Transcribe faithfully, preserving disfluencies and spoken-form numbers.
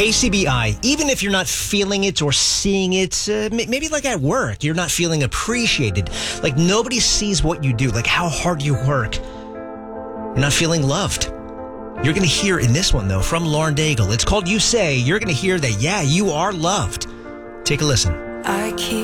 K C B I, even if you're not feeling it or seeing it, uh, maybe like at work, you're not feeling appreciated. Like nobody sees what you do, like how hard you work. You're not feeling loved. You're going to hear in this one, though, from Lauren Daigle. It's called You Say. You're going to hear that, yeah, you are loved. Take a listen. I keep